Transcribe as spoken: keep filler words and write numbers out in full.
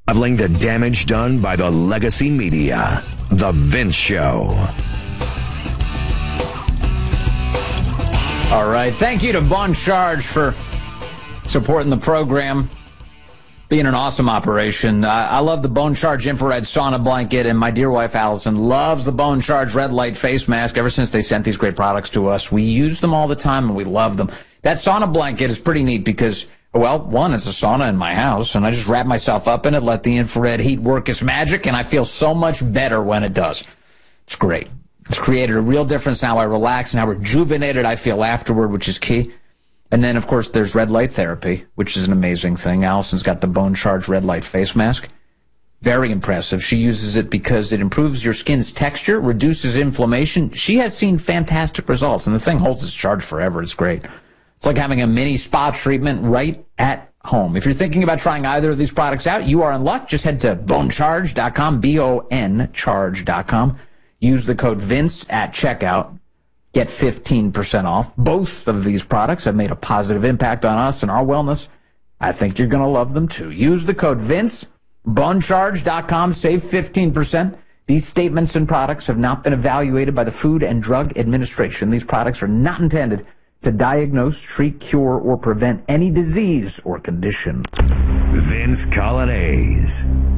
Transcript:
Leveling the damage done by the legacy media. The Vince Show. All right. Thank you to Bon Charge for supporting the program. Being an awesome operation. Uh, I love the Bone Charge infrared sauna blanket, and my dear wife Allison loves the Bone Charge red light face mask. Ever since they sent these great products to us, we use them all the time, and we love them. That sauna blanket is pretty neat because, well, one, it's a sauna in my house, and I just wrap myself up in it, let the infrared heat work its magic, and I feel so much better when it does. It's great. It's created a real difference in how I relax and how rejuvenated I feel afterward, which is key. And then, of course, there's red light therapy, which is an amazing thing. Allison's got the Bone Charge red light face mask. Very impressive. She uses it because it improves your skin's texture, reduces inflammation. She has seen fantastic results, and the thing holds its charge forever. It's great. It's like having a mini spa treatment right at home. If you're thinking about trying either of these products out, you are in luck. Just head to bone charge dot com, B O N charge dot com. Use the code Vince at checkout. Get fifteen percent off. Both of these products have made a positive impact on us and our wellness. I think you're going to love them too. Use the code Vince, bone charge dot com, save fifteen percent. These statements and products have not been evaluated by the Food and Drug Administration. These products are not intended to diagnose, treat, cure, or prevent any disease or condition. Vince Coglianese.